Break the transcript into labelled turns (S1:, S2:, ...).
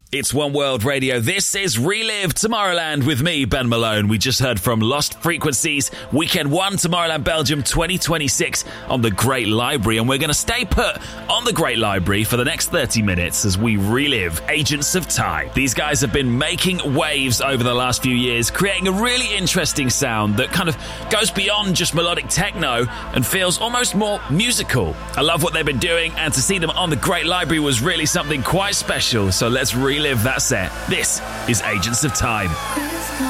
S1: It's One World Radio. This is Relive Tomorrowland with me, Ben Malone. We just heard from Lost Frequencies, Weekend 1, Tomorrowland Belgium 2026 on the Great Library. And we're going to stay put on the Great Library for the next 30 minutes as we relive Agents of Time. These guys have been making waves over the last few years, creating a really interesting sound that kind of goes beyond just melodic techno and feels almost more musical. I love what they've been doing, and to see them on the Great Library was really something quite special. So let's relive that set. This is Agents of Time.